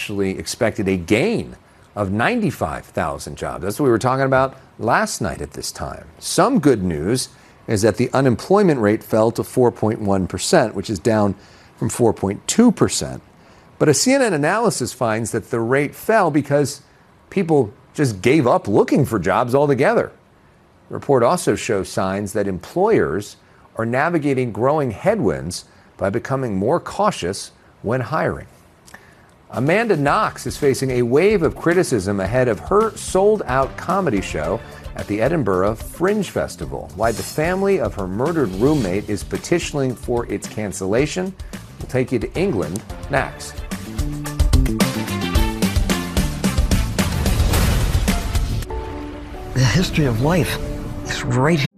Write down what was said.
actually expected a gain of 95,000 jobs. That's what we were talking about last night at this time. Some good news is that the unemployment rate fell to 4.1%, which is down from 4.2%. But a CNN analysis finds that the rate fell because people just gave up looking for jobs altogether. The report also shows signs that employers are navigating growing headwinds by becoming more cautious when hiring. Amanda Knox is facing a wave of criticism ahead of her sold-out comedy show at the Edinburgh Fringe Festival. Why the family of her murdered roommate is petitioning for its cancellation. We'll take you to England next. The history of life is right here.